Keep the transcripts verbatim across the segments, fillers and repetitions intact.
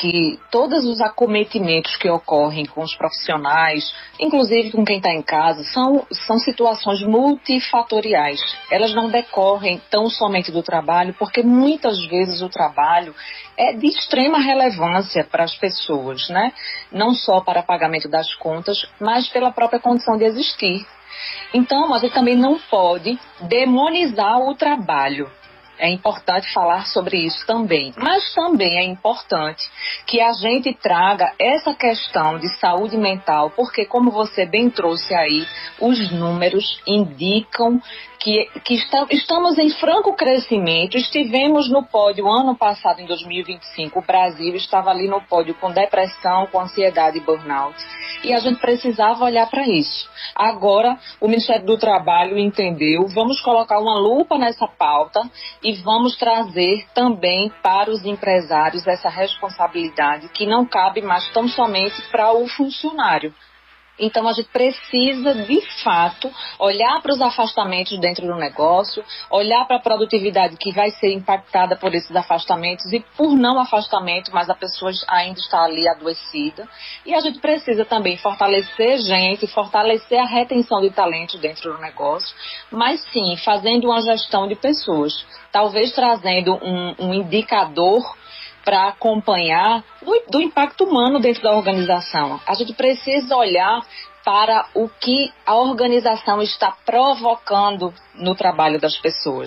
que todos os acometimentos que ocorrem com os profissionais, inclusive com quem está em casa, são, são situações multifatoriais. Elas não decorrem tão somente do trabalho, porque muitas vezes o trabalho é de extrema relevância para as pessoas, né? Não só para pagamento das contas, mas pela própria condição de existir. Então, a gente também não pode demonizar o trabalho. É importante falar sobre isso também. Mas também é importante que a gente traga essa questão de saúde mental, porque, como você bem trouxe aí, os números indicam que, que está, estamos em franco crescimento. Estivemos no pódio ano passado, em dois mil e vinte e cinco, o Brasil estava ali no pódio com depressão, com ansiedade e burnout. E a gente precisava olhar para isso. Agora, o Ministério do Trabalho entendeu, vamos colocar uma lupa nessa pauta e vamos trazer também para os empresários essa responsabilidade que não cabe mais tão somente para o funcionário. Então, a gente precisa, de fato, olhar para os afastamentos dentro do negócio, olhar para a produtividade que vai ser impactada por esses afastamentos e por não afastamento, mas a pessoa ainda está ali adoecida. E a gente precisa também fortalecer gente, fortalecer a retenção de talento dentro do negócio, mas sim, fazendo uma gestão de pessoas, talvez trazendo um, um indicador para acompanhar do, do impacto humano dentro da organização. A gente precisa olhar para o que a organização está provocando no trabalho das pessoas.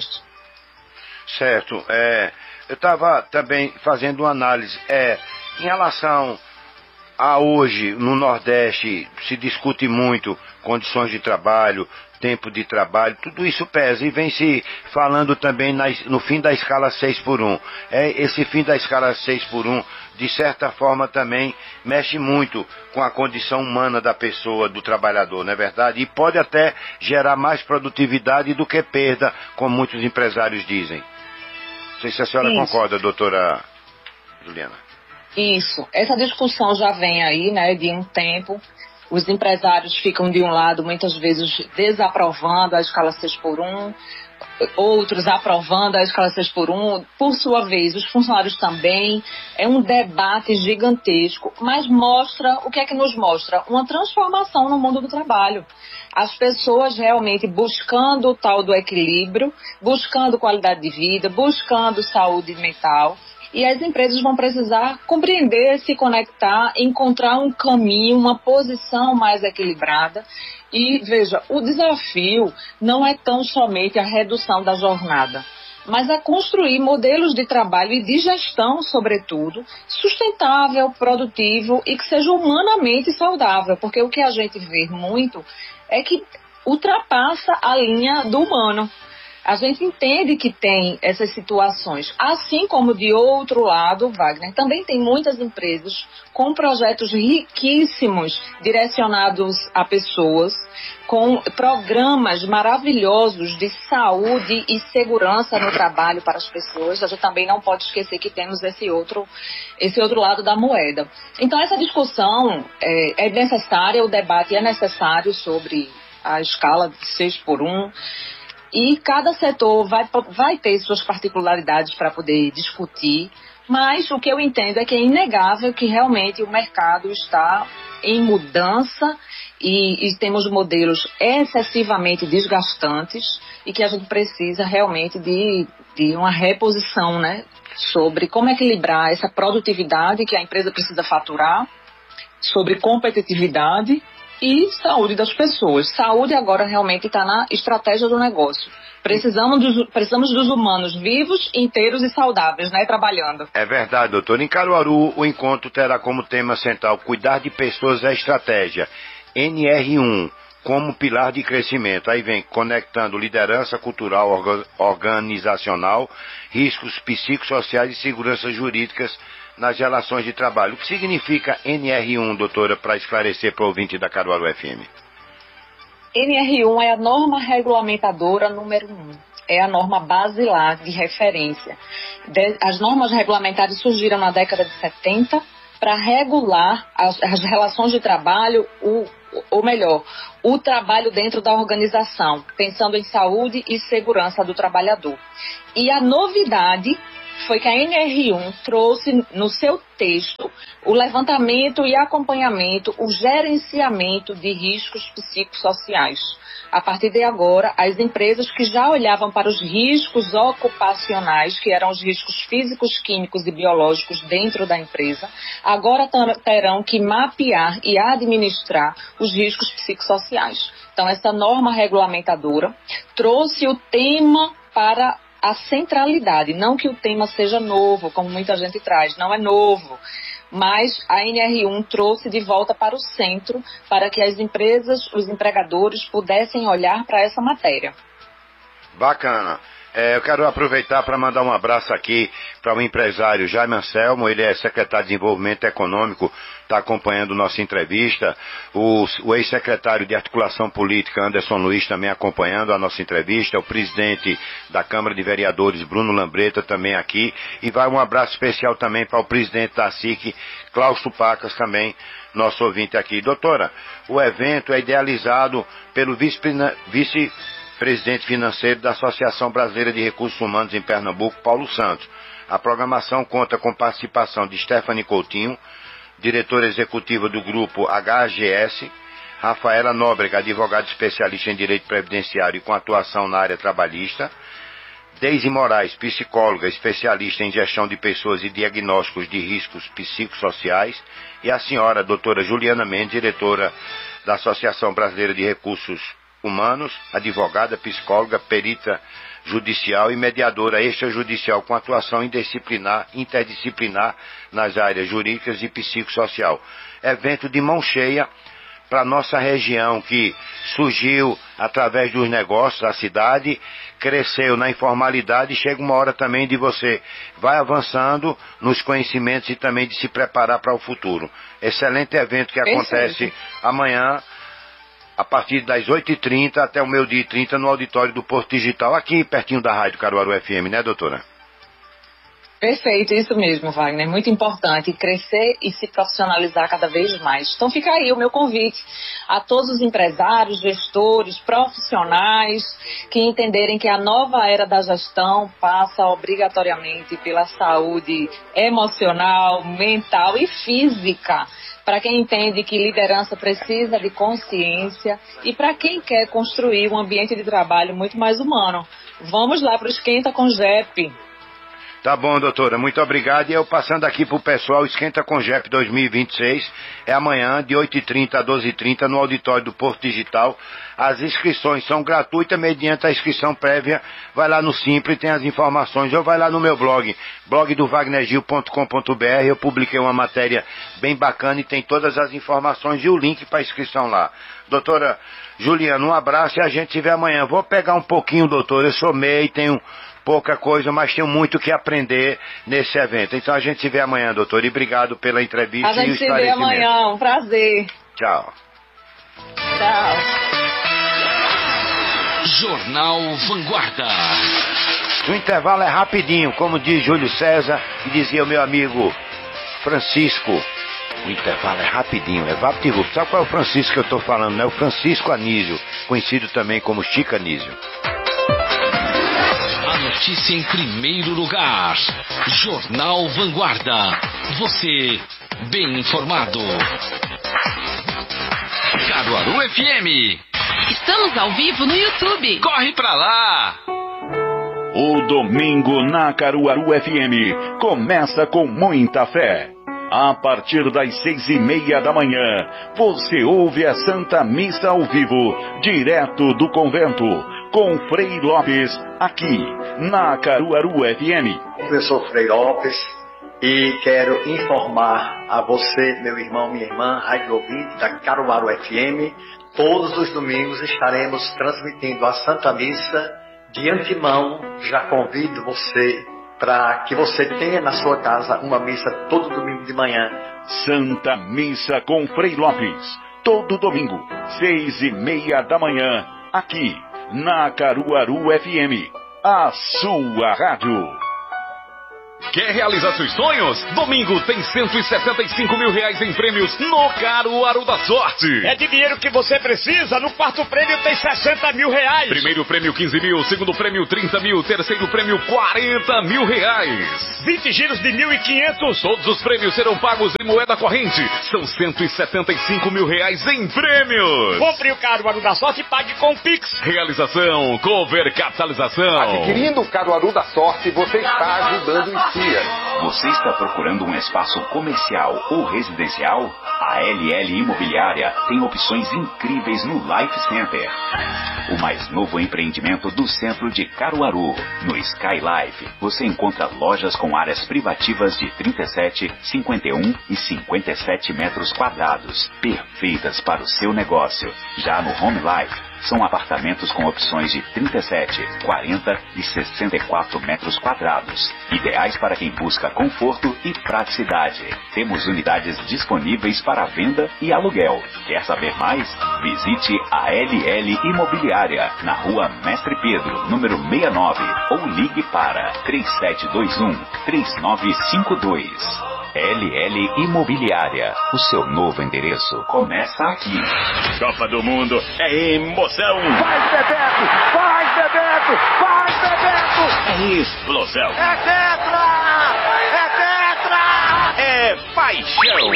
Certo. É, eu estava também fazendo uma análise. É, em relação a hoje, no Nordeste, se discute muito condições de trabalho, tempo de trabalho, tudo isso pesa e vem se falando também na, no fim da escala seis por um. É, esse fim da escala seis por um, de certa forma, também mexe muito com a condição humana da pessoa, do trabalhador, não é verdade? E pode até gerar mais produtividade do que perda, como muitos empresários dizem. Não sei se a senhora isso. concorda, doutora Juliana. Isso. Essa discussão já vem aí, né, de um tempo. Os empresários ficam de um lado, muitas vezes, desaprovando a escala seis por um, outros aprovando a escala seis por um. Por sua vez, os funcionários também. É um debate gigantesco, mas mostra, o que é que nos mostra? Uma transformação no mundo do trabalho. As pessoas realmente buscando o tal do equilíbrio, buscando qualidade de vida, buscando saúde mental. E as empresas vão precisar compreender, se conectar, encontrar um caminho, uma posição mais equilibrada. E, veja, o desafio não é tão somente a redução da jornada, mas é construir modelos de trabalho e de gestão, sobretudo, sustentável, produtivo e que seja humanamente saudável. Porque o que a gente vê muito é que ultrapassa a linha do humano. A gente entende que tem essas situações, assim como de outro lado, Wagner, também tem muitas empresas com projetos riquíssimos direcionados a pessoas, com programas maravilhosos de saúde e segurança no trabalho para as pessoas. A gente também não pode esquecer que temos esse outro, esse outro lado da moeda. Então, essa discussão é, é necessária, o debate é necessário sobre a escala de seis por um. E cada setor vai, vai ter suas particularidades para poder discutir, mas o que eu entendo é que é inegável que realmente o mercado está em mudança e, e temos modelos excessivamente desgastantes e que a gente precisa realmente de, de uma reposição, né, sobre como equilibrar essa produtividade que a empresa precisa faturar, sobre competitividade e saúde das pessoas. Saúde agora realmente está na estratégia do negócio. Precisamos dos, precisamos dos humanos vivos, inteiros e saudáveis, né? Trabalhando. É verdade, doutor. Em Caruaru, o encontro terá como tema central cuidar de pessoas é estratégia. N R um, como pilar de crescimento. Aí vem conectando liderança cultural, orga, organizacional, riscos psicossociais e seguranças jurídicas nas relações de trabalho. O que significa N R um, doutora, para esclarecer para o ouvinte da Caruaru F M? N R um é a norma regulamentadora número um. É a norma basilar de referência. As normas regulamentares surgiram na década de setenta para regular as, as relações de trabalho, o, ou melhor, o trabalho dentro da organização, pensando em saúde e segurança do trabalhador. E a novidade foi que a N R um trouxe no seu texto o levantamento e acompanhamento, o gerenciamento de riscos psicossociais. A partir de agora, as empresas que já olhavam para os riscos ocupacionais, que eram os riscos físicos, químicos e biológicos dentro da empresa, agora terão que mapear e administrar os riscos psicossociais. Então, essa norma regulamentadora trouxe o tema para a centralidade. Não que o tema seja novo, como muita gente traz, não é novo. Mas a N R um trouxe de volta para o centro para que as empresas, os empregadores pudessem olhar para essa matéria. Bacana. É, eu quero aproveitar para mandar um abraço aqui para o empresário Jaime Anselmo, ele é secretário de Desenvolvimento Econômico, está acompanhando nossa entrevista. O, o ex-secretário de Articulação Política, Anderson Luiz, também acompanhando a nossa entrevista. O presidente da Câmara de Vereadores, Bruno Lambreta, também aqui. E vai um abraço especial também para o presidente da S I C, Cláudio Pacas, também nosso ouvinte aqui. Doutora, o evento é idealizado pelo vice, vice presidente financeiro da Associação Brasileira de Recursos Humanos em Pernambuco, Paulo Santos. A programação conta com participação de Stephanie Coutinho, diretora executiva do grupo H G S, Rafaela Nóbrega, advogada especialista em direito previdenciário e com atuação na área trabalhista, Deise Moraes, psicóloga, especialista em gestão de pessoas e diagnósticos de riscos psicossociais, e a senhora doutora Juliana Mendes, diretora da Associação Brasileira de Recursos Humanos, advogada, psicóloga, perita judicial e mediadora extrajudicial com atuação interdisciplinar, interdisciplinar nas áreas jurídicas e psicossocial. Evento de mão cheia para nossa região, que surgiu através dos negócios da cidade, cresceu na informalidade, e chega uma hora também de você vai avançando nos conhecimentos e também de se preparar para o futuro. Excelente evento que acontece Perfeito. amanhã, a partir das oito e trinta até o meio-dia e trinta no auditório do Porto Digital, aqui pertinho da Rádio Caruaru F M, né, doutora? Perfeito, isso mesmo, Wagner. Muito importante crescer e se profissionalizar cada vez mais. Então fica aí o meu convite a todos os empresários, gestores, profissionais que entenderem que a nova era da gestão passa obrigatoriamente pela saúde emocional, mental e física. Para quem entende que liderança precisa de consciência e para quem quer construir um ambiente de trabalho muito mais humano. Vamos lá para o Esquenta com G E P. Tá bom, doutora, muito obrigado. E eu passando aqui pro pessoal, Esquenta com G E P dois mil e vinte e seis, é amanhã, de oito e trinta a doze e trinta, no auditório do Porto Digital. As inscrições são gratuitas, mediante a inscrição prévia. Vai lá no Simples, tem as informações, ou vai lá no meu blog, blog do wagner gil ponto com ponto b r. Eu publiquei uma matéria bem bacana e tem todas as informações e o link para inscrição lá. Doutora Juliana, um abraço e a gente se vê amanhã. Vou pegar um pouquinho, doutora, eu sou meio, tenho pouca coisa, mas tenho muito que aprender nesse evento. Então a gente se vê amanhã, doutor. E obrigado pela entrevista e o esclarecimento. A gente se vê amanhã, um prazer. Tchau. Tchau. Jornal Vanguarda. O intervalo é rapidinho, como diz Júlio César e dizia o meu amigo Francisco. O intervalo é rapidinho, é VaptVup. Sabe qual é o Francisco que eu estou falando, né? O Francisco Anísio, conhecido também como Chico Anísio. Notícia em primeiro lugar. Jornal Vanguarda. Você bem informado. Caruaru F M. Estamos ao vivo no YouTube. Corre pra lá. O domingo na Caruaru F M começa com muita fé. A partir das seis e meia da manhã, você ouve a Santa Missa ao vivo, direto do convento, com Frei Lopes, aqui na Caruaru F M. Eu sou Frei Lopes e quero informar a você, meu irmão, minha irmã, rádio ouvinte da Caruaru F M, todos os domingos estaremos transmitindo a Santa Missa. De antemão, já convido você para que você tenha na sua casa uma missa todo domingo de manhã. Santa Missa com Frei Lopes, todo domingo, seis e meia da manhã, aqui na Caruaru F M, a sua rádio. Quer realizar seus sonhos? Domingo tem cento e setenta e cinco mil reais em prêmios no Caruaru da Sorte. É de dinheiro que você precisa. No quarto prêmio tem sessenta mil reais. Primeiro prêmio quinze mil, segundo prêmio trinta mil, terceiro prêmio quarenta mil reais. vinte giros de mil e quinhentos. Todos os prêmios serão pagos em moeda corrente. São cento e setenta e cinco mil reais em prêmios. Compre o Caruaru da Sorte e pague com Pix. Realização Cover Capitalização. Adquirindo o Caruaru da Sorte, você está ajudando o Você está procurando um espaço comercial ou residencial? A L L Imobiliária tem opções incríveis no Life Center, o mais novo empreendimento do centro de Caruaru. No Sky Life, você encontra lojas com áreas privativas de trinta e sete, cinquenta e um e cinquenta e sete metros quadrados, perfeitas para o seu negócio. Já no Home Life, são apartamentos com opções de trinta e sete, quarenta e sessenta e quatro metros quadrados, ideais para quem busca conforto e praticidade. Temos unidades disponíveis para venda e aluguel. Quer saber mais? Visite a L L Imobiliária, na rua Mestre Pedro, número sessenta e nove, ou ligue para três sete dois um, três nove cinco dois. L L Imobiliária, o seu novo endereço começa aqui. Copa do Mundo é emoção. Vai, Bebeto! Vai, Bebeto! Vai, Bebeto! É explosão. É tetra! É tetra! É paixão.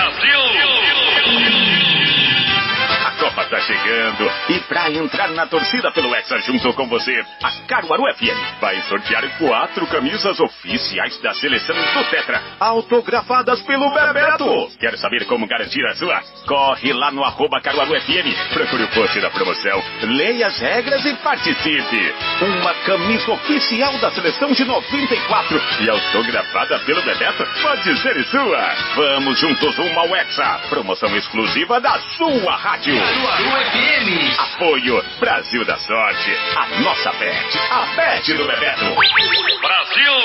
Brasil! A Copa tá chegando e pra entrar na torcida pelo Hexa junto com você, a Caruaru F M vai sortear quatro camisas oficiais da seleção do Tetra, autografadas pelo Bebeto. Quer saber como garantir a sua? Corre lá no arroba Caruaru F M, procure o post da promoção, leia as regras e participe. Uma camisa oficial da seleção de noventa e quatro e autografada pelo Bebeto pode ser sua. Vamos juntos rumo ao Hexa, promoção exclusiva da sua rádio. Caruaru F M. Apoio Brasil da Sorte. A nossa bet. A bet do Bebeto. Brasil!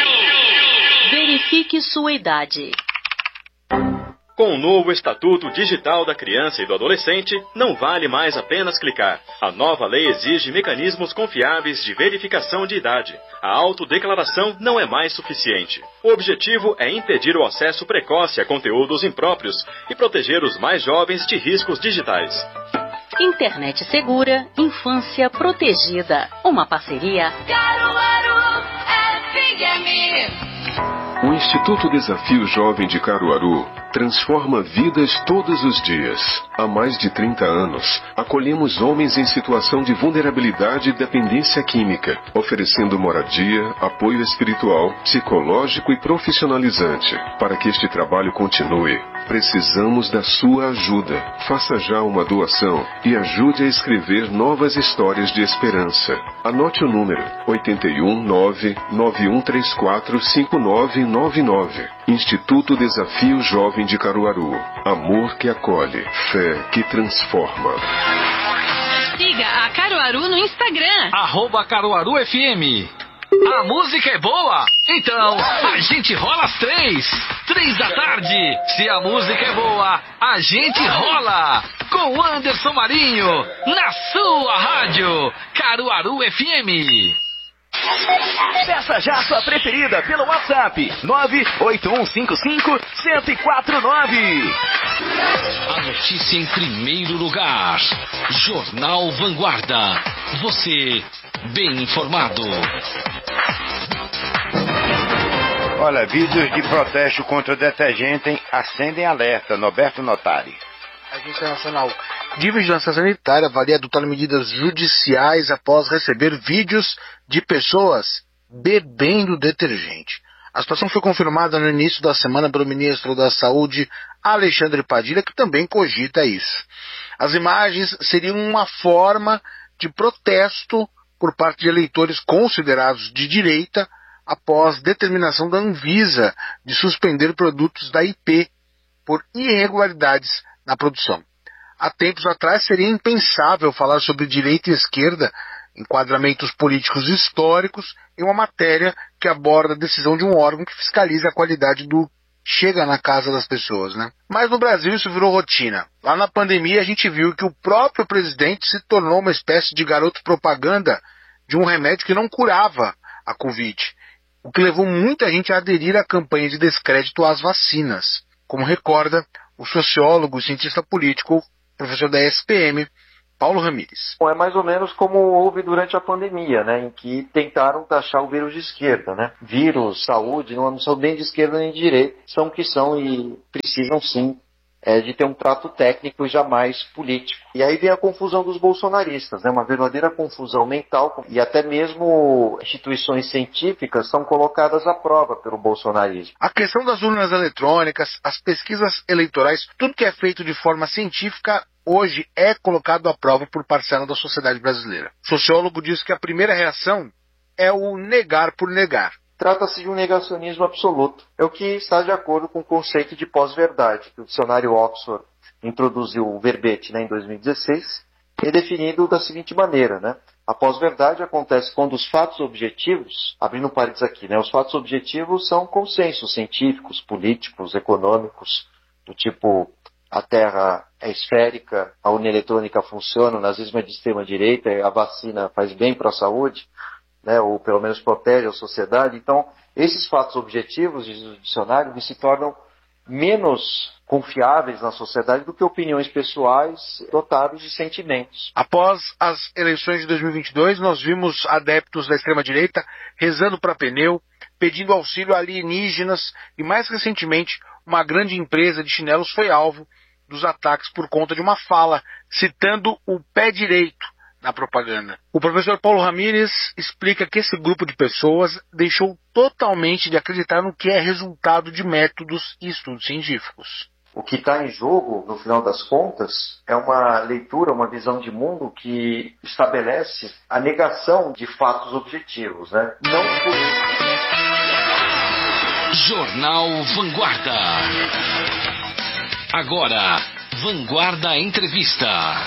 Verifique sua idade. Com o novo Estatuto Digital da Criança e do Adolescente, não vale mais apenas clicar. A nova lei exige mecanismos confiáveis de verificação de idade. A autodeclaração não é mais suficiente. O objetivo é impedir o acesso precoce a conteúdos impróprios e proteger os mais jovens de riscos digitais. Internet segura, infância protegida. Uma parceria Caruaru F M. O Instituto Desafio Jovem de Caruaru transforma vidas todos os dias. Há mais de trinta anos, acolhemos homens em situação de vulnerabilidade e dependência química, oferecendo moradia, apoio espiritual, psicológico e profissionalizante. Para que este trabalho continue, precisamos da sua ajuda. Faça já uma doação e ajude a escrever novas histórias de esperança. Anote o número oito um nove, nove um três quatro, cinco nove nove nove. Instituto Desafio Jovem de Caruaru. Amor que acolhe, fé que transforma. Siga a Caruaru no Instagram. Arroba Caruaru F M. A música é boa? Então a gente rola às três. Três da tarde. Se a música é boa, a gente rola. Com Anderson Marinho, na sua rádio. Caruaru F M. Peça já a sua preferida pelo WhatsApp nove oito um cinco cinco, zero zero quatro nove. A notícia em primeiro lugar. Jornal Vanguarda. Você bem informado. Olha, vídeos de protesto contra detergente acendem alerta. Norberto Notari. A Agência Nacional de Vigilância Sanitária avalia adotar medidas judiciais após receber vídeos de pessoas bebendo detergente. A situação foi confirmada no início da semana pelo ministro da Saúde, Alexandre Padilha, que também cogita isso. As imagens seriam uma forma de protesto por parte de eleitores considerados de direita após determinação da Anvisa de suspender produtos da I P por irregularidades na produção. Há tempos atrás seria impensável falar sobre direita e esquerda, enquadramentos políticos históricos, em uma matéria que aborda a decisão de um órgão que fiscaliza a qualidade do chega na casa das pessoas, né? Mas no Brasil isso virou rotina. Lá na pandemia a gente viu que o próprio presidente se tornou uma espécie de garoto propaganda de um remédio que não curava a Covid. o que levou muita gente a aderir à campanha de descrédito às vacinas, como recorda o sociólogo e cientista político, professor da E S P M, Paulo Ramires. Bom, é mais ou menos como houve durante a pandemia, né, em que tentaram taxar o vírus de esquerda, né? Vírus, saúde, não são nem de esquerda nem de direita, são o que são e precisam sim é, de ter um trato técnico e jamais político. E aí vem a confusão dos bolsonaristas, né? Uma verdadeira confusão mental, e até mesmo instituições científicas são colocadas à prova pelo bolsonarismo. A questão das urnas eletrônicas, as pesquisas eleitorais, tudo que é feito de forma científica hoje é colocado à prova por parcela da sociedade brasileira. O sociólogo diz que a primeira reação é o negar por negar. Trata-se de um negacionismo absoluto. É o que está de acordo com o conceito de pós-verdade, que o dicionário Oxford introduziu o verbete, né, em dois mil e dezesseis, e é definido da seguinte maneira, né? A pós-verdade acontece quando os fatos objetivos, abrindo parênteses aqui, né, os fatos objetivos são consensos científicos, políticos, econômicos, do tipo a Terra é esférica, a urna eletrônica funciona, o nazismo é de extrema-direita, a vacina faz bem para a saúde, né, ou pelo menos protege a sociedade. Então, esses fatos objetivos, diz o dicionário, se tornam menos confiáveis na sociedade do que opiniões pessoais dotadas de sentimentos. Após as eleições de dois mil e vinte e dois, nós vimos adeptos da extrema-direita rezando para pneu, pedindo auxílio a alienígenas, e mais recentemente, uma grande empresa de chinelos foi alvo dos ataques por conta de uma fala, citando o pé direito na propaganda. O professor Paulo Ramires explica que esse grupo de pessoas deixou totalmente de acreditar no que é resultado de métodos e estudos científicos. O que está em jogo, no final das contas, é uma leitura, uma visão de mundo que estabelece a negação de fatos objetivos, né? Não por... Jornal Vanguarda. Agora, Vanguarda Entrevista.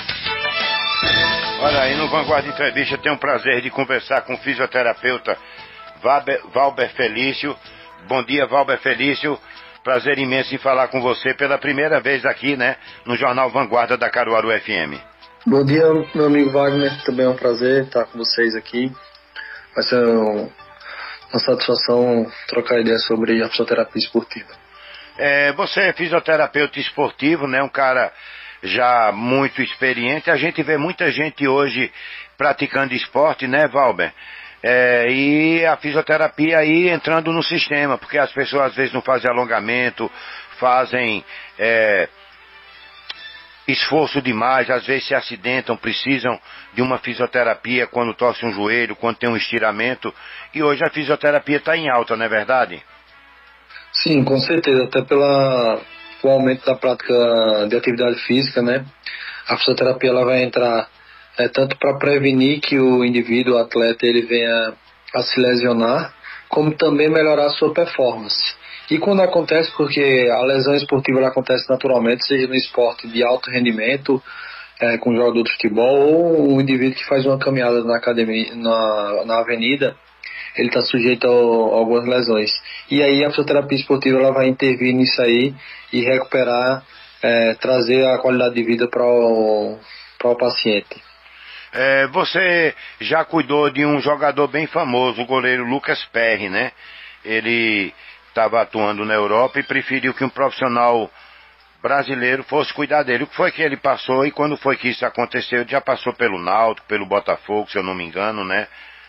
Olha aí, no Vanguarda Entrevista eu tenho o prazer de conversar com o fisioterapeuta Valber Felício. Bom dia, Valber Felício. Prazer imenso em falar com você pela primeira vez aqui, né, no Jornal Vanguarda da Caruaru F M. Bom dia, meu amigo Wagner. Também é um prazer estar com vocês aqui. Vai ser um, uma satisfação trocar ideias sobre a fisioterapia esportiva. É, você é fisioterapeuta esportivo, né, um cara já muito experiente. A gente vê muita gente hoje praticando esporte, né, Valber? É, e a fisioterapia aí entrando no sistema, porque as pessoas às vezes não fazem alongamento, fazem é, esforço demais, às vezes se acidentam, precisam de uma fisioterapia quando torce um joelho, quando tem um estiramento, e hoje a fisioterapia está em alta, não é verdade? Sim, com certeza, até pela, pelo aumento da prática de atividade física, né? A fisioterapia ela vai entrar É, tanto para prevenir que o indivíduo, o atleta, ele venha a se lesionar, como também melhorar a sua performance. E quando acontece, porque a lesão esportiva ela acontece naturalmente, seja no esporte de alto rendimento, é, com jogador de futebol, ou um indivíduo que faz uma caminhada na academia, na, na avenida, ele está sujeito a, a algumas lesões. E aí a fisioterapia esportiva ela vai intervir nisso aí e recuperar, é, trazer a qualidade de vida para o, para o paciente. É, você já cuidou de um jogador bem famoso, o goleiro Lucas Perry, né? Ele estava atuando na Europa e preferiu que um profissional brasileiro fosse cuidar dele. O que foi que ele passou e quando foi que isso aconteceu? Ele já passou pelo Náutico, pelo Botafogo, se eu não me engano, né?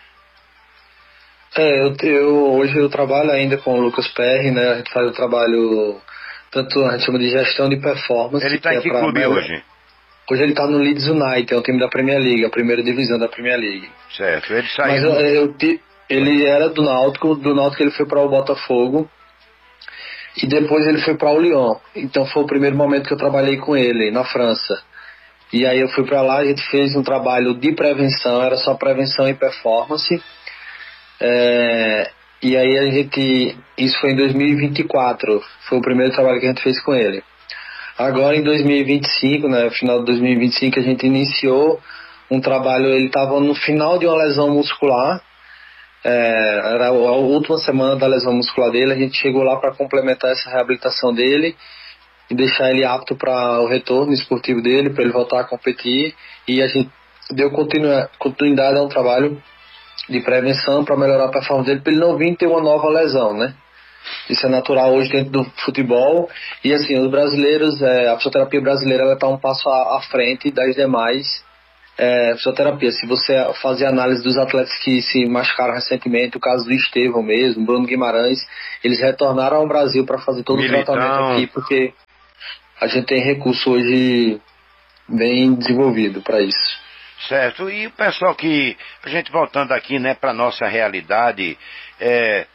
É, eu, eu, hoje eu trabalho ainda com o Lucas Perry, né? A gente faz o trabalho, tanto a gente chama de gestão de performance. Ele está em que, que clube melhor... hoje? Hoje ele está no Leeds United, é o time da Premier League, a primeira divisão da Premier League. Certo, ele saiu... Mas eu, eu, ele era do Náutico, do Náutico ele foi para o Botafogo, e depois ele foi para o Lyon. Então foi o primeiro momento que eu trabalhei com ele, na França. E aí eu fui para lá, a gente fez um trabalho de prevenção, era só prevenção e performance. É, e aí a gente... Isso foi em dois mil e vinte e quatro, foi o primeiro trabalho que a gente fez com ele. Agora em dois mil e vinte e cinco, né, final de dois mil e vinte e cinco, a gente iniciou um trabalho, ele estava no final de uma lesão muscular, é, era a última semana da lesão muscular dele, a gente chegou lá para complementar essa reabilitação dele e deixar ele apto para o retorno esportivo dele, para ele voltar a competir, e a gente deu continu, continuidade a um trabalho de prevenção para melhorar a performance dele, para ele não vir ter uma nova lesão, né? Isso é natural hoje dentro do futebol. E assim, os brasileiros, é, a fisioterapia brasileira está um passo à, à frente das demais é, fisioterapia. Se você fazer análise dos atletas que se machucaram recentemente, o caso do Estevão mesmo, Bruno Guimarães, eles retornaram ao Brasil para fazer todo Militão. O tratamento aqui, porque a gente tem recurso hoje bem desenvolvido para isso. Certo, e o pessoal que, a gente voltando aqui, né, para nossa realidade, é,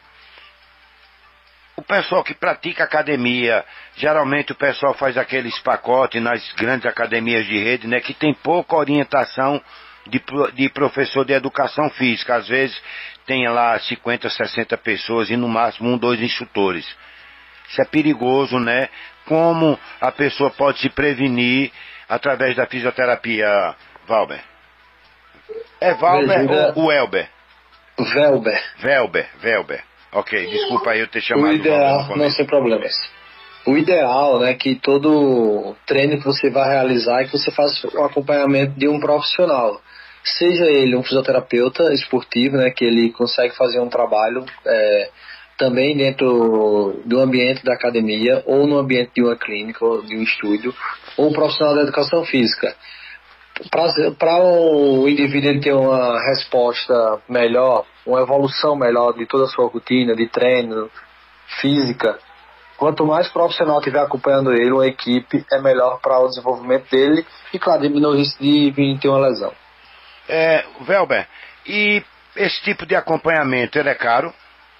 o pessoal que pratica academia, geralmente o pessoal faz aqueles pacotes nas grandes academias de rede, né, que tem pouca orientação de, de professor de educação física, às vezes tem lá cinquenta, sessenta pessoas e no máximo um, dois instrutores. Isso é perigoso, né? Como a pessoa pode se prevenir através da fisioterapia, Valber? É Valber Veja, ou o Elber? Velber. Velber, Velber. Ok, desculpa aí eu ter chamado o ideal, não sem problemas. O ideal, né, que todo treino que você vai realizar é que você faça o acompanhamento de um profissional. Seja ele um fisioterapeuta esportivo, né, que ele consegue fazer um trabalho é, também dentro do ambiente da academia, ou no ambiente de uma clínica, ou de um estúdio, ou um profissional da educação física. Para o indivíduo ele ter uma resposta melhor, uma evolução melhor de toda a sua rotina de treino, física, quanto mais profissional estiver acompanhando ele, uma equipe, é melhor para o desenvolvimento dele e, claro, diminui o risco de vir ter uma lesão. É, Velber, e esse tipo de acompanhamento, ele é caro?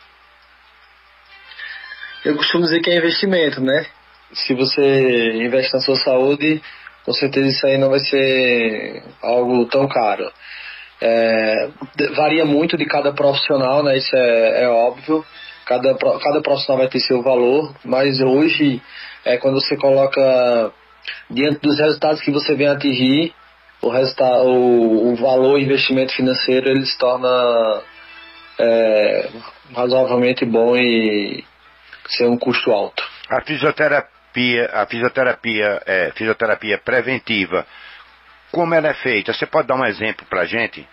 Eu costumo dizer que é investimento, né? Se você investe na sua saúde, com certeza isso aí não vai ser algo tão caro. É, varia muito de cada profissional, né? Isso é, é óbvio. Cada, cada profissional vai ter seu valor, mas hoje, é, quando você coloca diante dos resultados que você vem atingir, o, resultado, o, o valor, o investimento financeiro, ele se torna é, razoavelmente bom e ser um custo alto. A fisioterapia, a fisioterapia, é, fisioterapia preventiva, como ela é feita? Você pode dar um exemplo pra gente?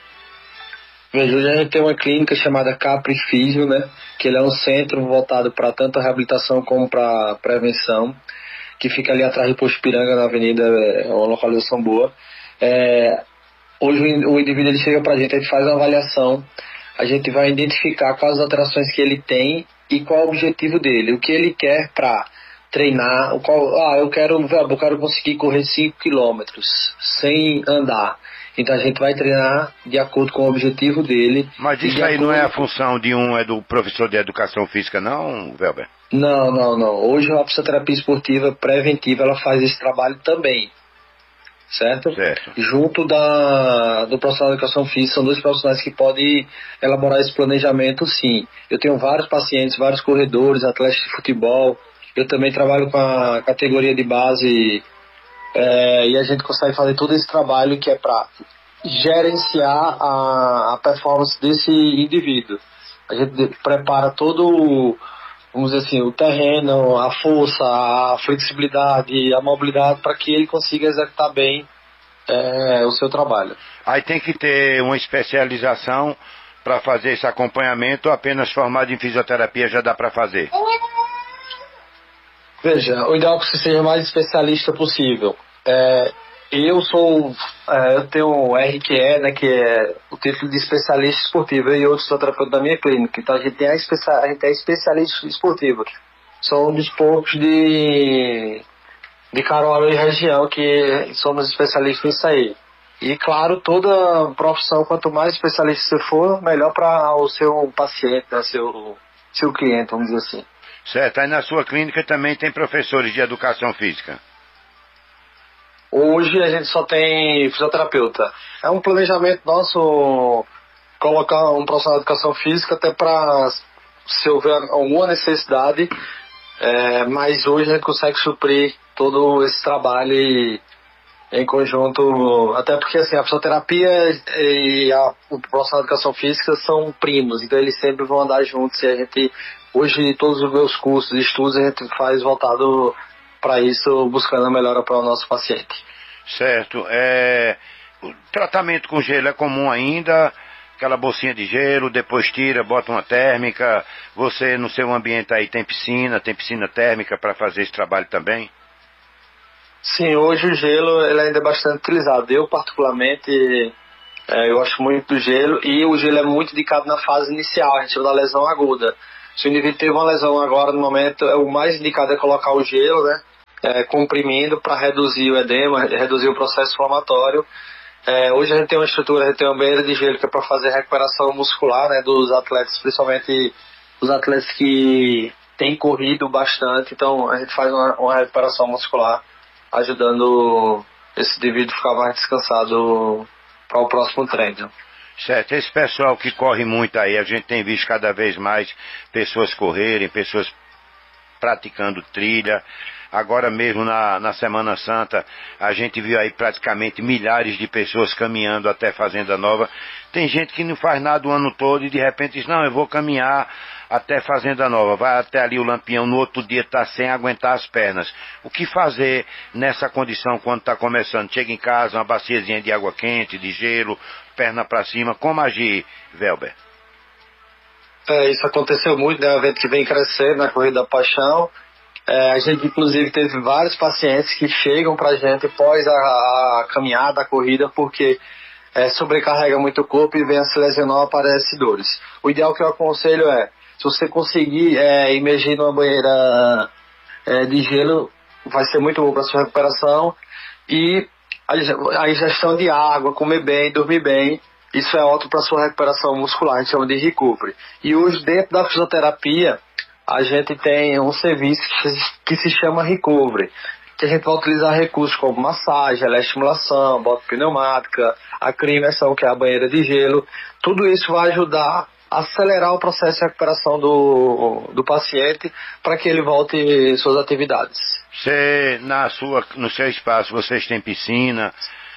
Veja, hoje a gente tem uma clínica chamada Capri Físio, né? Que ele é um centro voltado para tanto a reabilitação como para prevenção, que fica ali atrás do Posto Piranga, na avenida, é uma localização boa. É, hoje o indivíduo ele chega pra gente, a gente faz uma avaliação, a gente vai identificar quais alterações que ele tem e qual é o objetivo dele, o que ele quer para treinar, o qual, ah, eu quero, eu quero conseguir correr cinco quilômetros sem andar. Então a gente vai treinar de acordo com o objetivo dele. Mas isso aí não é a função de um, é do professor de educação física não, Velber? Não, não, não. Hoje a fisioterapia esportiva preventiva, ela faz esse trabalho também. Certo? Certo. Junto da, do profissional de educação física, são dois profissionais que podem elaborar esse planejamento, sim. Eu tenho vários pacientes, vários corredores, atletas de futebol. Eu também trabalho com a categoria de base é, e a gente consegue fazer todo esse trabalho que é para gerenciar a, a performance desse indivíduo. A gente prepara todo, vamos dizer assim, o terreno, a força, a flexibilidade, a mobilidade para que ele consiga executar bem é, o seu trabalho. Aí tem que ter uma especialização para fazer esse acompanhamento, ou apenas formado em fisioterapia já dá para fazer? Veja, o ideal é que você seja o mais especialista possível. É, eu sou, é, eu tenho o R Q E, né, que é o título de especialista esportivo, eu e outro fisioterapeuta da minha clínica. Então a gente, tem a especia, a gente é especialista esportivo. Sou um dos poucos de, de Caruaru e região que somos especialistas nisso aí. E claro, toda profissão, quanto mais especialista você for, melhor para o seu paciente, né, seu, seu cliente, vamos dizer assim. Certo, aí na sua clínica também tem professores de educação física? Hoje a gente só tem fisioterapeuta. É um planejamento nosso colocar um profissional de educação física até para se houver alguma necessidade, é, mas hoje a gente consegue suprir todo esse trabalho e, em conjunto, até porque assim, a fisioterapia e a, o profissional de educação física são primos, então eles sempre vão andar juntos e a gente... Hoje, todos os meus cursos e estudos a gente faz voltado para isso, buscando a melhora para o nosso paciente. Certo. É, o tratamento com gelo é comum ainda? aquela bolsinha de gelo, depois tira, bota uma térmica. Você no seu ambiente aí tem piscina, tem piscina térmica para fazer esse trabalho também? Sim, hoje o gelo ele ainda é bastante utilizado. Eu particularmente é, eu gosto muito do gelo, e o gelo é muito indicado na fase inicial, a gente chama da lesão aguda. Se o indivíduo teve uma lesão agora no momento, é o mais indicado é colocar o gelo, né, é, comprimindo para reduzir o edema, reduzir o processo inflamatório. É, hoje a gente tem uma estrutura, a gente tem uma banheira de gelo que é para fazer recuperação muscular, né, dos atletas, principalmente os atletas que têm corrido bastante. Então a gente faz uma, uma recuperação muscular, ajudando esse indivíduo a ficar mais descansado para o próximo treino. Certo, esse pessoal que corre muito aí, a gente tem visto cada vez mais pessoas correrem, pessoas praticando trilha. Agora mesmo na, na Semana Santa, a gente viu aí praticamente milhares de pessoas caminhando até Fazenda Nova. Tem gente que não faz nada o ano todo e de repente diz, não, eu vou caminhar até Fazenda Nova, vai até ali o Lampião, no outro dia está sem aguentar as pernas. O que fazer nessa condição quando está começando? Chega em casa, uma baciazinha de água quente, de gelo, perna para cima, como agir, Velber? É, isso aconteceu muito, né? Um evento que vem crescendo na Corrida da Paixão. É, a gente inclusive teve vários pacientes que chegam pra gente após a, a caminhada, a corrida, porque é, sobrecarrega muito o corpo e vem a se lesionar, aparece dores. O ideal que eu aconselho é, se você conseguir é, imergir numa banheira é, de gelo, vai ser muito bom para sua recuperação. E a, a ingestão de água, comer bem, dormir bem, isso é ótimo para sua recuperação muscular, a gente chama de recovery. E hoje, dentro da fisioterapia, a gente tem um serviço que se chama recovery, que a gente vai utilizar recursos como massagem, eletroestimulação, bota pneumática, a crioimersão, que é a banheira de gelo. Tudo isso vai ajudar a acelerar o processo de recuperação do, do paciente para que ele volte às suas atividades. Você, na sua, no seu espaço, vocês têm piscina,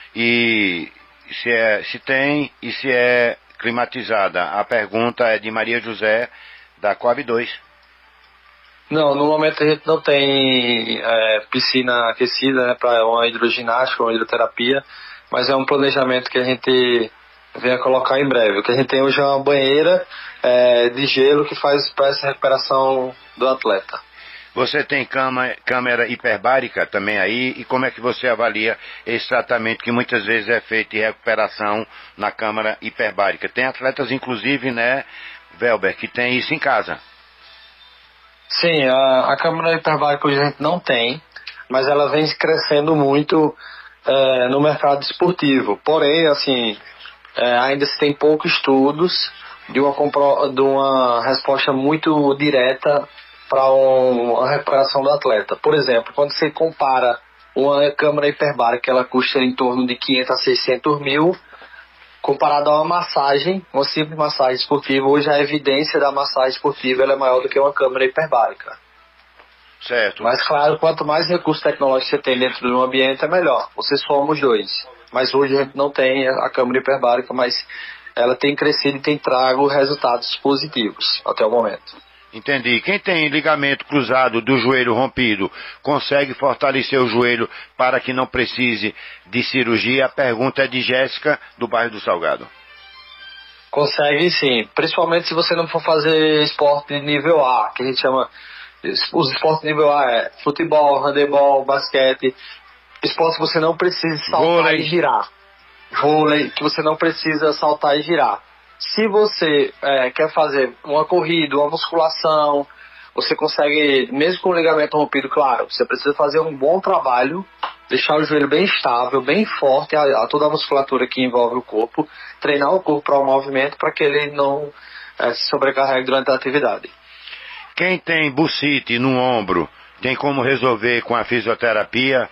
e se, é, se tem e se é climatizada? A pergunta é de Maria José, da Coab dois. Não, no momento a gente não tem é, piscina aquecida, né, para uma hidroginástica, uma hidroterapia, mas é um planejamento que a gente vem a colocar em breve. O que a gente tem hoje é uma banheira é, de gelo que faz para essa recuperação do atleta. Você tem cama, câmera hiperbárica também aí, e como é que você avalia esse tratamento que muitas vezes é feito de recuperação na câmara hiperbárica? Tem atletas inclusive, né, Velber, que tem isso em casa. Sim, a, a câmara hiperbárica hoje a gente não tem, mas ela vem crescendo muito é, no mercado esportivo. Porém, assim, é, ainda se tem poucos estudos de uma, de uma resposta muito direta para um, a recuperação do atleta. Por exemplo, quando você compara uma câmara hiperbárica, ela custa em torno de quinhentos a seiscentos mil, comparado a uma massagem, uma simples massagem esportiva. Hoje a evidência da massagem esportiva ela é maior do que uma câmara hiperbárica. Certo. Mas claro, quanto mais recursos tecnológicos você tem dentro de um ambiente, é melhor. Você soma os dois. Mas hoje a gente não tem a câmara hiperbárica, mas ela tem crescido e tem trago resultados positivos até o momento. Entendi. Quem tem ligamento cruzado do joelho rompido consegue fortalecer o joelho para que não precise de cirurgia? A pergunta é de Jéssica, do bairro do Salgado. Consegue sim, principalmente se você não for fazer esporte de nível A, que a gente chama, os esportes de nível A é futebol, handebol, basquete, esporte que você não precisa saltar Vôlei. e girar, vôlei, que você não precisa saltar e girar. Se você é, quer fazer uma corrida, uma musculação, você consegue, mesmo com o ligamento rompido, claro, você precisa fazer um bom trabalho, deixar o joelho bem estável, bem forte, a, a toda a musculatura que envolve o corpo, treinar o corpo para o movimento para que ele não é, se sobrecarregue durante a atividade. Quem tem bursite no ombro, tem como resolver com a fisioterapia?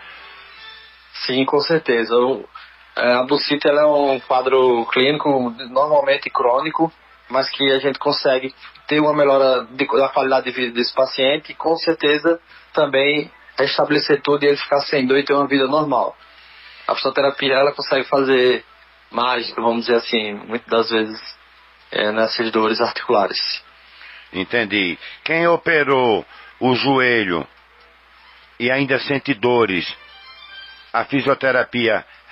Sim, com certeza. Eu, A bursite ela é um quadro clínico normalmente crônico, mas que a gente consegue ter uma melhora de, da qualidade de vida desse paciente e com certeza também restabelecer tudo e ele ficar sem dor e ter uma vida normal. A fisioterapia ela consegue fazer mágica, vamos dizer assim, muitas das vezes é, nessas dores articulares. Entendi. Quem operou o joelho e ainda sente dores, a fisioterapia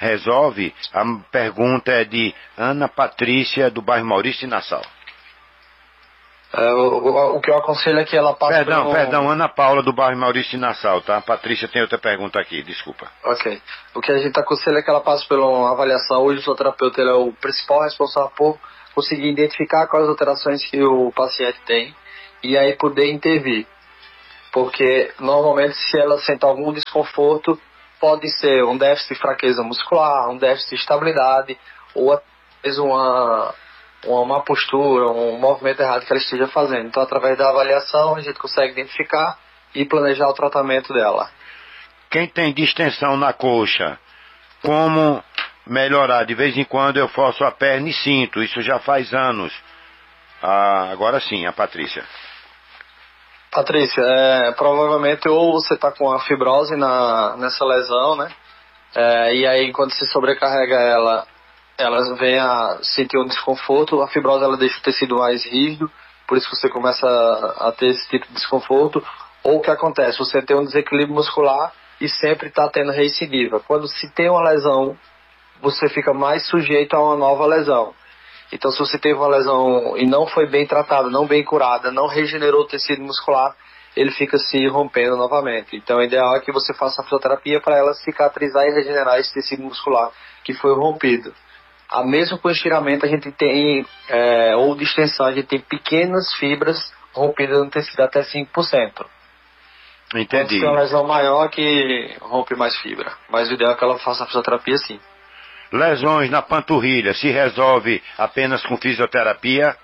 resolve? A pergunta é de Ana Patrícia, do bairro Maurício de Nassau. É, o, o que eu aconselho é que ela passe Perdão, pelo... perdão, Ana Paula, do bairro Maurício de Nassau, tá? Patrícia tem outra pergunta aqui, desculpa. Ok. O que a gente aconselha é que ela passe por uma avaliação. Hoje o fisioterapeuta ele é o principal responsável por conseguir identificar quais alterações que o paciente tem e aí poder intervir. Porque normalmente se ela sentir algum desconforto, pode ser um déficit de fraqueza muscular, um déficit de estabilidade ou às vezes uma... uma má postura, um movimento errado que ela esteja fazendo. Então, através da avaliação, a gente consegue identificar e planejar o tratamento dela. Quem tem distensão na coxa, como melhorar? De vez em quando eu forço a perna e sinto, isso já faz anos. Ah, agora sim, a Patrícia. Patrícia, é, provavelmente ou você está com a fibrose na, nessa lesão, né? É, e aí, quando se sobrecarrega ela, ela vem a sentir um desconforto, a fibrose ela deixa o tecido mais rígido, por isso que você começa a, a ter esse tipo de desconforto. Ou o que acontece? Você tem um desequilíbrio muscular e sempre está tendo recidiva. Quando se tem uma lesão, você fica mais sujeito a uma nova lesão. Então, se você teve uma lesão e não foi bem tratada, não bem curada, não regenerou o tecido muscular, ele fica se rompendo novamente. Então, o ideal é que você faça a fisioterapia para ela cicatrizar e regenerar esse tecido muscular que foi rompido. A mesmo com o estiramento, a gente tem, é, ou distensão, a gente tem pequenas fibras rompidas no tecido até cinco por cento. Entendi. Tem uma lesão maior que rompe mais fibra. Mas o ideal é que ela faça a fisioterapia sim. Lesões na panturrilha, se resolve apenas com fisioterapia?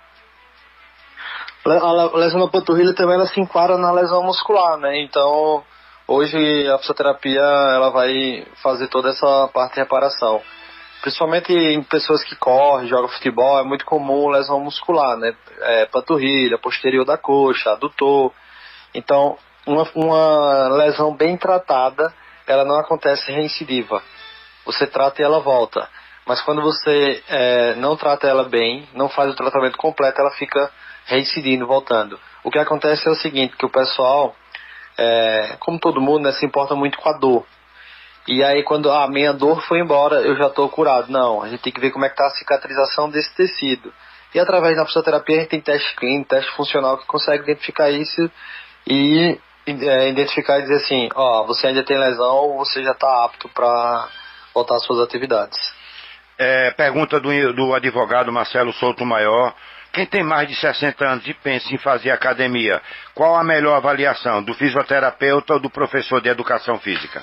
A lesão na panturrilha também ela se enquadra na lesão muscular, né? Então, hoje a fisioterapia ela vai fazer toda essa parte de reparação. Principalmente em pessoas que correm, jogam futebol, é muito comum lesão muscular, né? É, panturrilha, posterior da coxa, adutor. Então, uma, uma lesão bem tratada, ela não acontece reincidiva. Você trata e ela volta. Mas quando você é, não trata ela bem, não faz o tratamento completo, ela fica reincidindo, voltando. O que acontece é o seguinte, que o pessoal, é, como todo mundo, né, se importa muito com a dor. E aí quando a ah, minha dor foi embora, eu já estou curado. Não, a gente tem que ver como é que está a cicatrização desse tecido. E através da fisioterapia a gente tem teste clínico, teste funcional que consegue identificar isso e é, identificar e dizer assim, ó, você ainda tem lesão ou você já está apto para voltar às suas atividades. É, pergunta do, do advogado Marcelo Souto Maior. Quem tem mais de sessenta anos e pensa em fazer academia, qual a melhor avaliação, do fisioterapeuta ou do professor de educação física?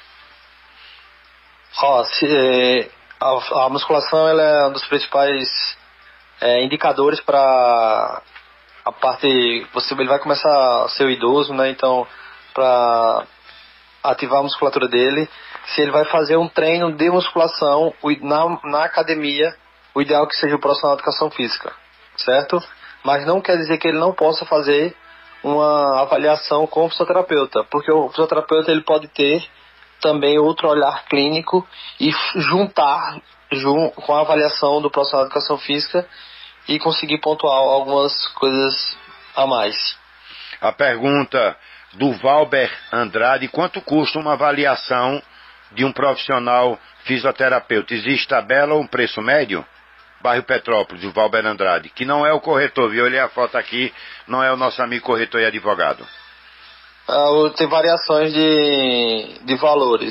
Ó, se, é, a, a musculação ela é um dos principais é, indicadores para a parte, você ele vai começar a ser o idoso, né? Então, para ativar a musculatura dele, se ele vai fazer um treino de musculação na, na academia, o ideal é que seja o profissional de educação física, certo? Mas não quer dizer que ele não possa fazer uma avaliação com o fisioterapeuta, porque o fisioterapeuta ele pode ter também outro olhar clínico e juntar jun, com a avaliação do profissional de educação física e conseguir pontuar algumas coisas a mais. A pergunta do Valber Andrade, quanto custa uma avaliação de um profissional fisioterapeuta? Existe tabela ou um preço médio? Bairro Petrópolis, o Valber Andrade, que não é o corretor, viu? Eu olhei a foto aqui, não é o nosso amigo corretor e advogado. Uh, tem variações de, de valores.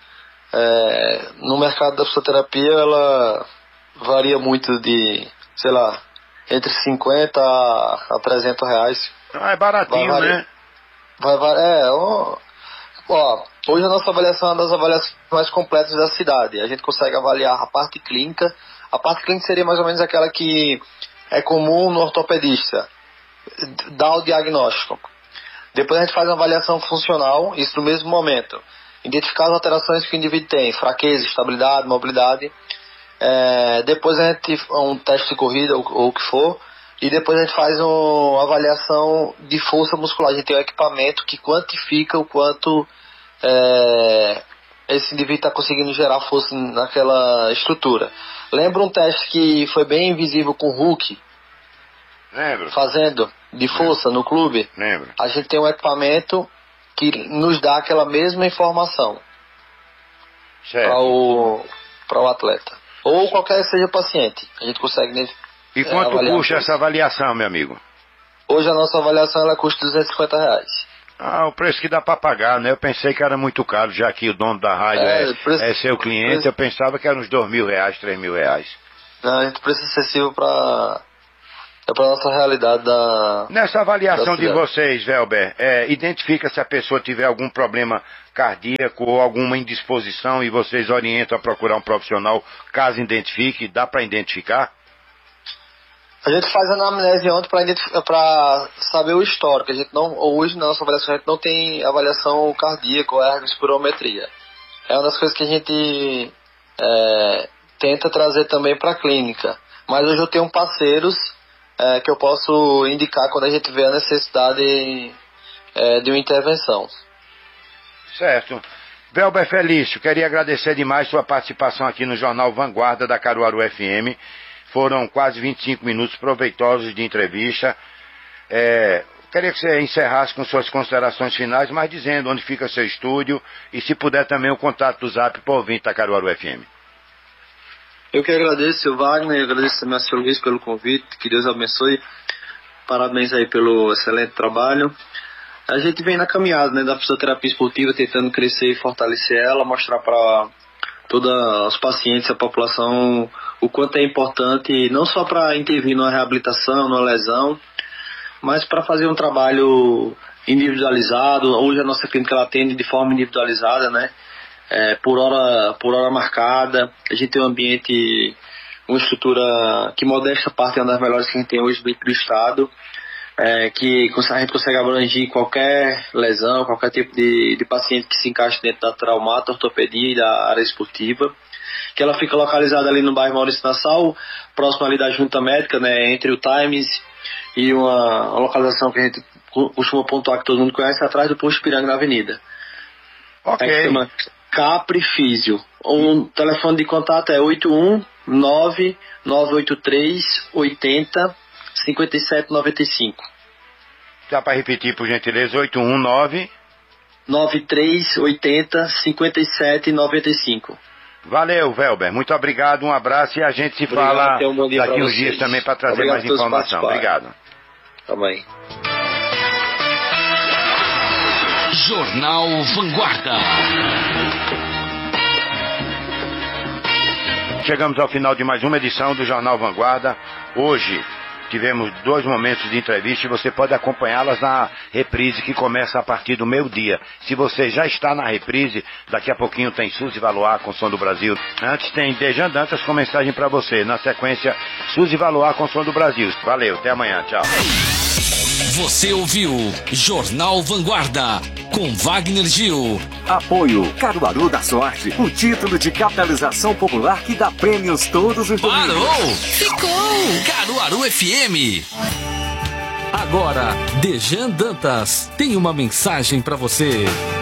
É, no mercado da fisioterapia, ela varia muito de, sei lá, entre cinquenta a trezentos reais. Ah, é baratinho, vai né? Vai, vai, é, ó, ó, hoje a nossa avaliação é uma das avaliações mais completas da cidade. A gente consegue avaliar a parte clínica. A parte clínica seria mais ou menos aquela que é comum no ortopedista, dá o diagnóstico. Depois a gente faz uma avaliação funcional, isso no mesmo momento. Identificar as alterações que o indivíduo tem, fraqueza, estabilidade, mobilidade. É, depois a gente um teste de corrida ou, ou o que for. E depois a gente faz uma avaliação de força muscular. A gente tem um equipamento que quantifica o quanto é, esse indivíduo está conseguindo gerar força naquela estrutura. Lembra um teste que foi bem invisível com o Hulk? Lembro. Fazendo de força Lembro. no clube? Lembro. A gente tem um equipamento que nos dá aquela mesma informação. Certo. Para o, para o atleta. Ou qualquer que seja o paciente. A gente consegue... E quanto é, custa essa avaliação, meu amigo? Hoje a nossa avaliação ela custa duzentos e cinquenta reais. Ah, o preço que dá para pagar, né? Eu pensei que era muito caro, já que o dono da rádio é, é, preço, é seu cliente, preço... eu pensava que era uns dois mil reais, três mil reais. Não, a gente preço acessível para é para nossa realidade da... Nessa avaliação de vocês, Velber, é, identifica se a pessoa tiver algum problema cardíaco ou alguma indisposição e vocês orientam a procurar um profissional, caso identifique, dá para identificar? A gente faz anamnese ontem para saber o histórico. A gente não, hoje na nossa avaliação a gente não tem avaliação cardíaca ou ergospirometria. É uma das coisas que a gente é, tenta trazer também para a clínica. Mas hoje eu tenho parceiros é, que eu posso indicar quando a gente vê a necessidade é, de uma intervenção. Certo. Velber Felício, queria agradecer demais sua participação aqui no Jornal Vanguarda da Caruaru F M. Foram quase vinte e cinco minutos proveitosos de entrevista. É, queria que você encerrasse com suas considerações finais, mas dizendo onde fica seu estúdio e se puder também o contato do Zap por ouvinte da Caruaru F M. Eu que agradeço, seu Wagner, agradeço também ao seu Luiz pelo convite, que Deus abençoe. Parabéns aí pelo excelente trabalho. A gente vem na caminhada, né, da fisioterapia esportiva, tentando crescer e fortalecer ela, mostrar para todos os pacientes, a população, o quanto é importante, não só para intervir numa reabilitação, numa lesão, mas para fazer um trabalho individualizado. Hoje a nossa clínica ela atende de forma individualizada, né? É, por hora, por hora marcada. A gente tem um ambiente, uma estrutura que, modesta parte, é uma das melhores que a gente tem hoje dentro do estado, é, que a gente consegue abranger qualquer lesão, qualquer tipo de, de paciente que se encaixe dentro da traumato, ortopedia e da área esportiva, que ela fica localizada ali no bairro Maurício Nassau, próximo ali da Junta Médica, né, entre o Times e uma, uma localização que a gente costuma pontuar, que todo mundo conhece, atrás do posto Piranga na Avenida. Ok. É, chama Capri Físio. O telefone de contato é oito um nove nove oito três oito zero cinco sete nove cinco. Dá para repetir, por gentileza? oito um nove nove três oito zero cinco sete nove cinco. Valeu, Velber. Muito obrigado, um abraço e a gente se obrigado, fala um daqui uns dias também para trazer obrigado mais informação. Obrigado. Também. Jornal Vanguarda. Chegamos ao final de mais uma edição do Jornal Vanguarda. Hoje tivemos dois momentos de entrevista e você pode acompanhá-las na reprise que começa a partir do meio-dia. Se você já está na reprise, daqui a pouquinho tem Suzy Valoar com Som do Brasil. Antes tem Dejan Dantas com mensagem para você. Na sequência, Suzy Valoar com Som do Brasil. Valeu, até amanhã, tchau. Você ouviu Jornal Vanguarda com Wagner Gil. Apoio Caruaru da Sorte, o título de capitalização popular que dá prêmios todos os domingos. Parou! Ficou! Caruaru F M. Agora, Dejan Dantas tem uma mensagem para você.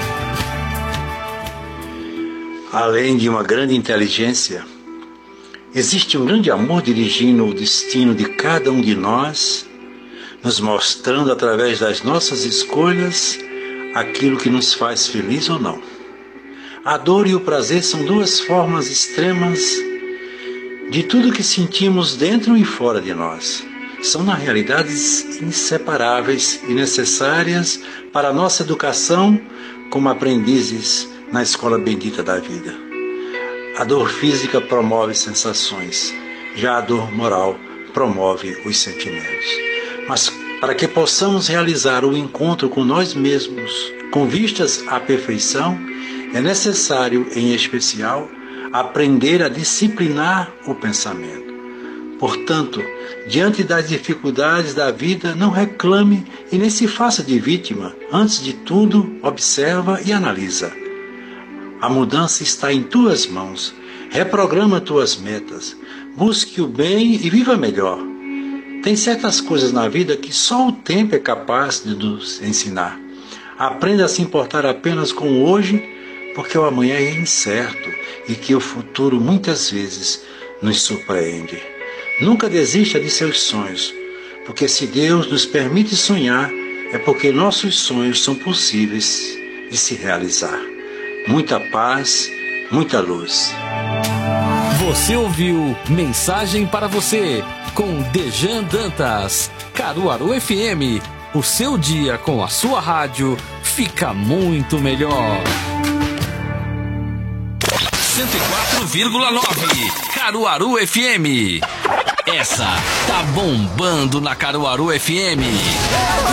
Além de uma grande inteligência, existe um grande amor dirigindo o destino de cada um de nós, nos mostrando através das nossas escolhas aquilo que nos faz feliz ou não. A dor e o prazer são duas formas extremas de tudo que sentimos dentro e fora de nós. São, na realidade, inseparáveis e necessárias para a nossa educação como aprendizes na escola bendita da vida. A dor física promove sensações, já a dor moral promove os sentimentos. Mas para que possamos realizar o encontro com nós mesmos, com vistas à perfeição, é necessário, em especial, aprender a disciplinar o pensamento. Portanto, diante das dificuldades da vida, não reclame e nem se faça de vítima. Antes de tudo, observa e analisa. A mudança está em tuas mãos. Reprograma tuas metas. Busque o bem e viva melhor. Tem certas coisas na vida que só o tempo é capaz de nos ensinar. Aprenda a se importar apenas com o hoje, porque o amanhã é incerto e que o futuro muitas vezes nos surpreende. Nunca desista de seus sonhos, porque se Deus nos permite sonhar, é porque nossos sonhos são possíveis de se realizar. Muita paz, muita luz. Você ouviu Mensagem para Você com Dejan Dantas. Caruaru F M, o seu dia com a sua rádio fica muito melhor. cento e quatro vírgula nove Caruaru F M. Essa tá bombando na Caruaru F M.